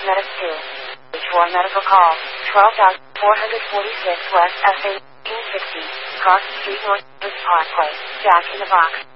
Medic 2. H4 medical call. 12,446 West SA 1860. Cross Street North Parkway. Jack in the Box.